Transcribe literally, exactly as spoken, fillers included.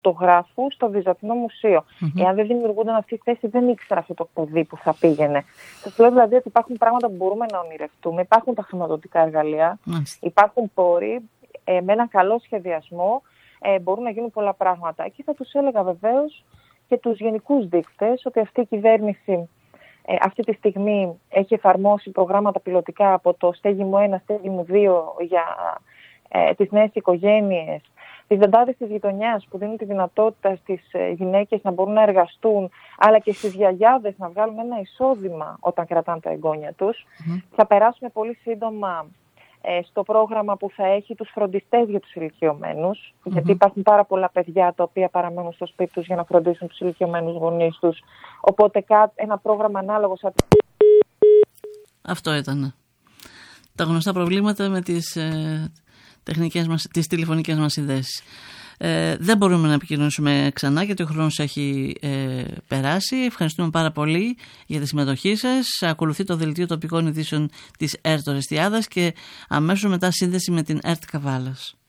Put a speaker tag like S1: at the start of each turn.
S1: φωτογράφου στο Βυζαντινό Μουσείο. Mm-hmm. Εάν δεν δημιουργούνταν αυτή τη θέση, δεν ήξερα αυτό το παιδί που θα πήγαινε. Σας λέω δηλαδή ότι υπάρχουν πράγματα που μπορούμε να ονειρευτούμε, υπάρχουν τα χρηματοδοτικά εργαλεία, mm-hmm. υπάρχουν πόροι, ε, με έναν καλό σχεδιασμό ε, μπορούν να γίνουν πολλά πράγματα. Και θα τους έλεγα βεβαίως και τους γενικούς δείκτες, ότι αυτή η κυβέρνηση ε, αυτή τη στιγμή έχει εφαρμόσει προγράμματα πιλωτικά από το στέγη μου ένα, στέγη μου δύο για ε, τις νέες οικογένειες, τις δεντάδες της γειτονιάς που δίνουν τη δυνατότητα στις ε, γυναίκες να μπορούν να εργαστούν, αλλά και στις γιαγιάδες να βγάλουν ένα εισόδημα όταν κρατάνε τα εγγόνια τους. Mm-hmm. Θα περάσουμε πολύ σύντομα στο πρόγραμμα που θα έχει τους φροντιστές για τους ηλικιωμένους, mm-hmm. γιατί υπάρχουν πάρα πολλά παιδιά τα οποία παραμένουν στο σπίτι τους για να φροντίσουν τους ηλικιωμένους γονείς τους. Οπότε ένα πρόγραμμα ανάλογο σαν...
S2: Αυτό ήταν. Τα γνωστά προβλήματα με τις, ε, τεχνικές μας, τις τηλεφωνικές μας συνδέσεις. Ε, δεν μπορούμε να επικοινωνήσουμε ξανά γιατί ο χρόνος έχει ε, περάσει. Ευχαριστούμε πάρα πολύ για τη συμμετοχή σας. Ακολουθεί το δελτίο τοπικών ειδήσεων της ΕΡΤ Ορεστιάδας και αμέσως μετά σύνδεση με την ΕΡΤ Καβάλας.